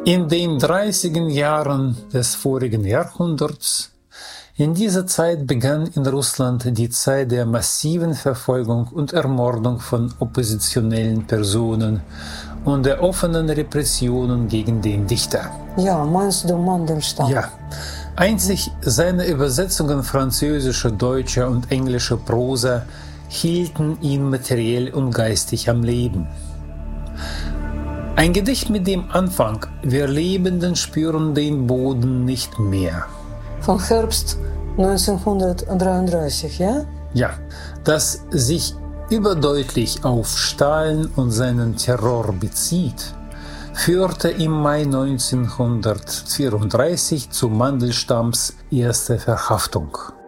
In den 30er Jahren des vorigen Jahrhunderts, in dieser Zeit begann in Russland die Zeit der massiven Verfolgung und Ermordung von oppositionellen Personen und der offenen Repressionen gegen den Dichter. Ja, meinst du Mandelstam? Ja, einzig seine Übersetzungen französischer, deutscher und englischer Prosa hielten ihn materiell und geistig am Leben. Ein Gedicht mit dem Anfang: Wir Lebenden spüren den Boden nicht mehr. Von Herbst 1933, ja? Ja, das sich überdeutlich auf Stalin und seinen Terror bezieht, führte im Mai 1934 zu Mandelstams erster Verhaftung.